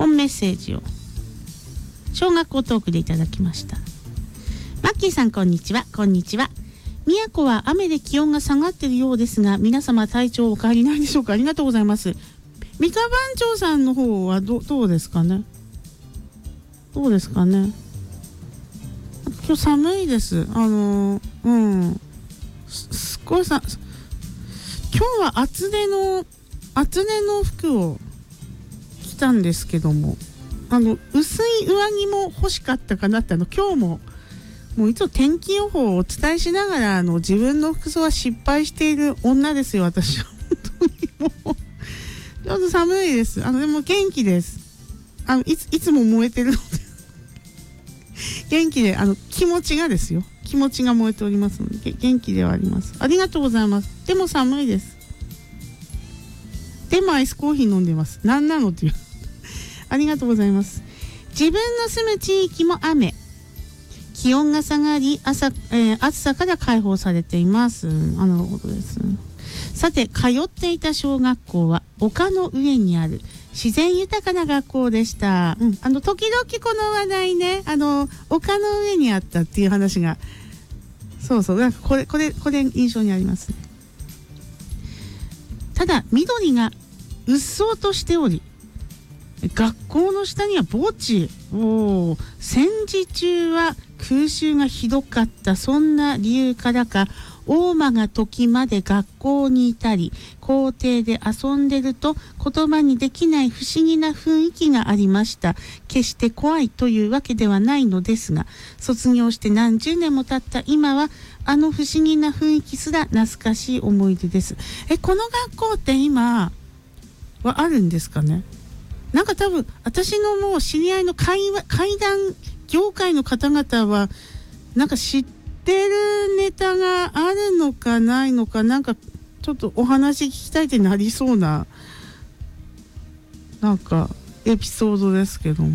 本メッセージを小学校トークでいただきました。マッキーさん、こんにちは。こんにちは。宮古は雨で気温が下がっているようですが、皆様体調お変わりないでしょうか。ありがとうございます。三河番長さんの方はどうですかね。どうですかね。今日寒いです。すごい今日は厚手の服を着たんですけども、薄い上着も欲しかったかなって、今日もいつも天気予報をお伝えしながら自分の服装は失敗している女ですよ、私は。本当にもうちょっと寒いです。でも元気です。いつも燃えてるので元気で気持ちが燃えておりますので元気ではあります。ありがとうございます。でも寒いです。でもアイスコーヒー飲んでます。なんなのっていうありがとうございます。自分の住む地域も雨、気温が下がり暑さから解放されています。なるほどです。さて、通っていた小学校は丘の上にある自然豊かな学校でした。時々この話題ね、丘の上にあったっていう話が、なんかこれ印象にありますね。ただ緑がうっそうとしており、学校の下には墓地。戦時中は空襲がひどかった。そんな理由からか、大間が時まで学校にいたり校庭で遊んでると言葉にできない不思議な雰囲気がありました。決して怖いというわけではないのですが、卒業して何十年も経った今は不思議な雰囲気すら懐かしい思い出です。この学校って今はあるんですかね。なんか多分私のもう知り合いの怪談業界の方々はなんか知ってるネタがあるのかないのか、なんかちょっとお話聞きたいってなりそうななんかエピソードですけども、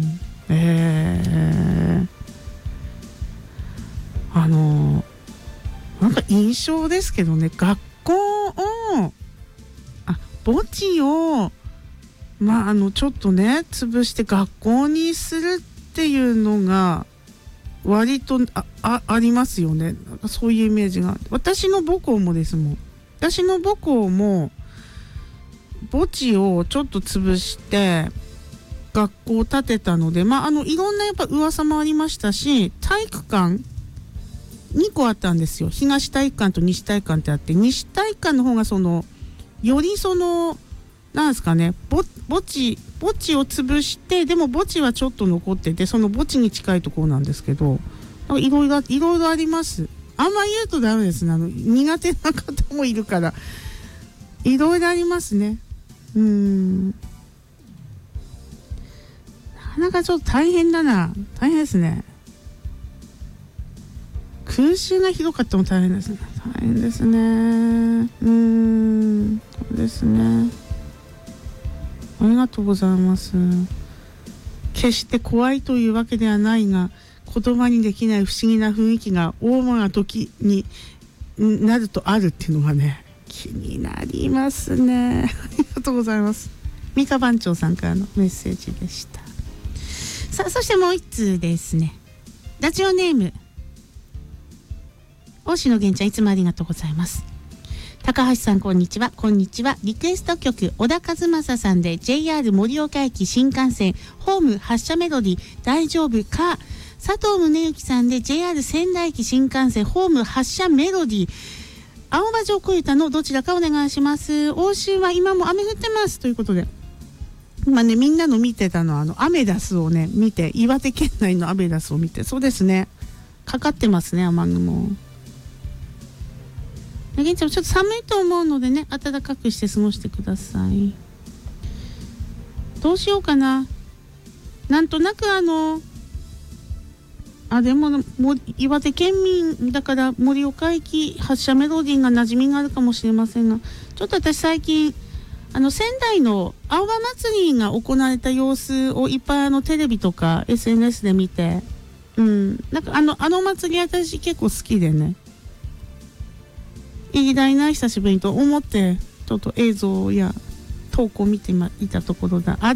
なんか印象ですけどね、学校を墓地をちょっとね潰して学校にするっていうのが割と ありますよね。なんかそういうイメージが、私の母校もですもん。私の母校も墓地をちょっと潰して学校を建てたので、いろんなやっぱ噂もありましたし、体育館2個あったんですよ。東体育館と西体育館ってあって、西体育館の方がよりなんですかね、墓地を潰して、でも墓地はちょっと残ってて、その墓地に近いところなんですけど、いろいろあります。あんま言うとダメですね。苦手な方もいるからいろいろありますね。なかなかちょっと大変ですね。空襲がひどかったも大変ですね。大変ですね。そうですね。ありがとうございます。決して怖いというわけではないが、言葉にできない不思議な雰囲気が大間が時になるとあるっていうのがね、気になりますね。ありがとうございます。三河番長さんからのメッセージでした。さあ、そしてもう一通ですね。ラジオネーム大志の源ちゃん、いつもありがとうございます。高橋さん、こんにちは。こんにちは。リクエスト曲、小田和正さんで JR 盛岡駅新幹線ホーム発車メロディー大丈夫か。佐藤宗之さんで JR 仙台駅新幹線ホーム発車メロディー青葉城小唄のどちらかお願いします。大州は今も雨降ってますということで、今ね、みんなの見てたのはアメダスをね見て、岩手県内のアメダスを見て、そうですね、かかってますね、雨雲。現地もちょっと寒いと思うのでね、暖かくして過ごしてください。どうしようかな。なんとなくでも岩手県民だから盛岡駅発車メロディーが馴染みがあるかもしれませんが、ちょっと私最近仙台の青葉祭りが行われた様子をいっぱいテレビとか SNS で見て、なんか祭り私結構好きでね、いいだいな久しぶりと思ってちょっと映像や投稿を見ていたところだ。